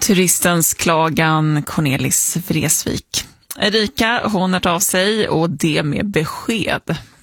Turistens klagan, Cornelis Vreeswijk. Erika, hon har hört av sig och det med besked.